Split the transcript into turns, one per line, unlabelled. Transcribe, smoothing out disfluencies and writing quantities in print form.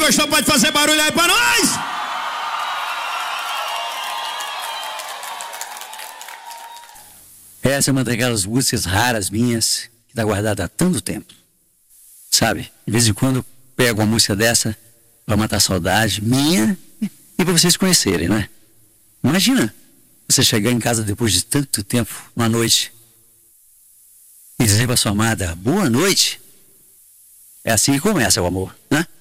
gostou pode fazer barulho aí pra nós.
Essa é uma daquelas músicas raras minhas que está guardada há tanto tempo. Sabe, de vez em quando eu pego uma música dessa para matar a saudade minha e para vocês conhecerem, né? Imagina você chegar em casa depois de tanto tempo, uma noite, e dizer para sua amada, boa noite. É assim que começa o amor, né?